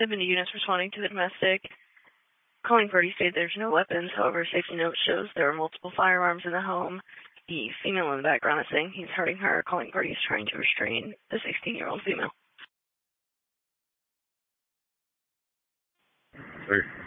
There have been units responding to the domestic. Calling party stated there's no weapons. However, safety note shows there are multiple firearms in the home. The female in the background is saying he's hurting her. Calling party is trying to restrain the 16-year-old female. Hey.